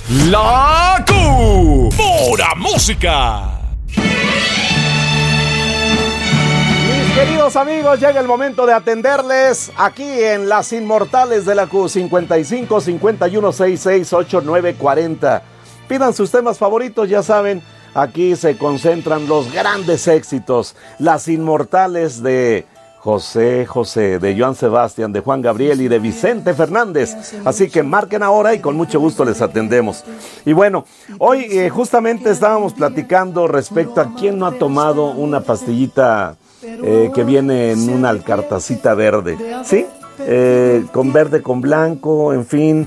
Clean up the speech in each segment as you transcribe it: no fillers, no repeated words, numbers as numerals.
La Pura Música. Mis queridos amigos, llega el momento de atenderles aquí en Las Inmortales de la Q, 55 51 66 89 40. Pidan sus temas favoritos, ya saben, aquí se concentran los grandes éxitos, Las Inmortales de José José, de Joan Sebastián, de Juan Gabriel y de Vicente Fernández. Así que marquen ahora y con mucho gusto les atendemos. Y bueno, hoy justamente estábamos platicando respecto a quién no ha tomado una pastillita que viene en una alcartacita verde, ¿sí? Con verde, con blanco, en fin,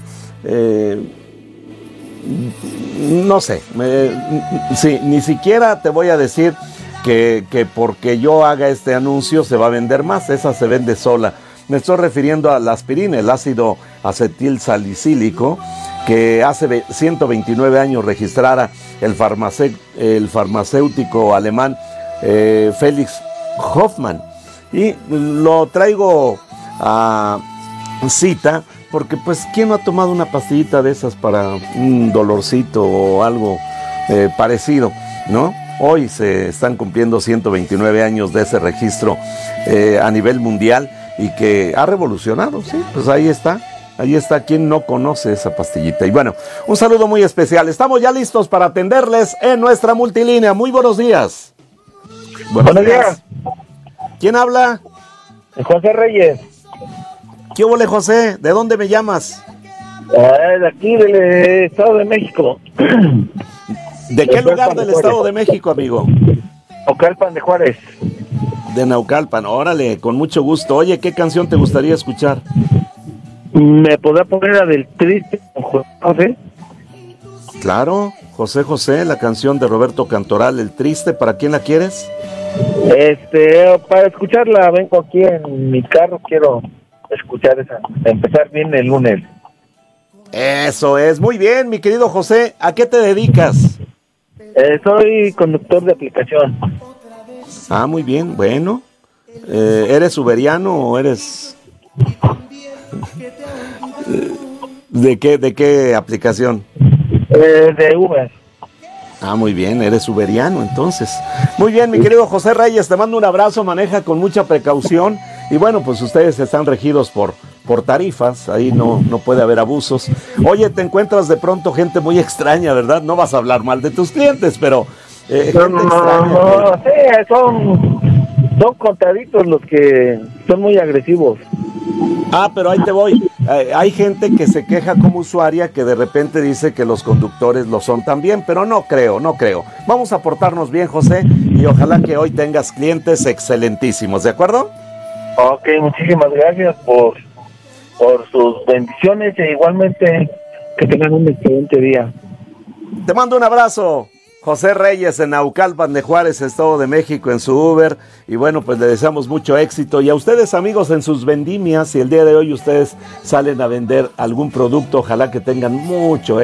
no sé, sí, ni siquiera te voy a decir que porque yo haga este anuncio se va a vender más, esa se vende sola. Me estoy refiriendo a la aspirina, el ácido acetil salicílico, que hace 129 años registrara el farmacéutico alemán Felix Hoffmann. Y lo traigo a cita porque pues ¿quién no ha tomado una pastillita de esas para un dolorcito o algo parecido, ¿no? Hoy se están cumpliendo 129 años de ese registro a nivel mundial y que ha revolucionado, sí, pues ahí está, quien no conoce esa pastillita. Y bueno, un saludo muy especial, estamos ya listos para atenderles en nuestra multilínea. Muy buenos días. Buenos días. ¿Quién habla? José Reyes. ¿Qué hubo, José? ¿De dónde me llamas? De aquí, del Estado de México. ¿De qué lugar del Estado de México, amigo? Naucalpan de Juárez. De Naucalpan, órale, con mucho gusto. Oye, ¿qué canción te gustaría escuchar? ¿Me podrá poner la del Triste con José? Claro, José José, la canción de Roberto Cantoral, El Triste. ¿Para quién la quieres? Para escucharla, vengo aquí en mi carro, quiero escuchar esa, empezar bien el lunes. Eso es, muy bien, mi querido José. ¿A qué te dedicas? Soy conductor de aplicación. Ah, muy bien, bueno. ¿Eres uberiano o eres...? ¿De qué aplicación? De Uber. Ah, muy bien, eres uberiano entonces. Muy bien, mi querido José Reyes, te mando un abrazo, maneja con mucha precaución. Y bueno, pues ustedes están regidos por tarifas, ahí no puede haber abusos. Oye, te encuentras de pronto gente muy extraña, ¿verdad? No vas a hablar mal de tus clientes, pero gente extraña. No, sí, son contaditos los que son muy agresivos. Ah, pero ahí te voy. Hay gente que se queja como usuaria que de repente dice que los conductores lo son también, pero no creo. Vamos a portarnos bien, José, y ojalá que hoy tengas clientes excelentísimos, ¿de acuerdo? Ok, muchísimas gracias por sus bendiciones e igualmente que tengan un excelente día. Te mando un abrazo. José Reyes en Naucalpan de Juárez, Estado de México, en su Uber. Y bueno, pues le deseamos mucho éxito. Y a ustedes, amigos, en sus vendimias, si el día de hoy ustedes salen a vender algún producto, ojalá que tengan mucho éxito.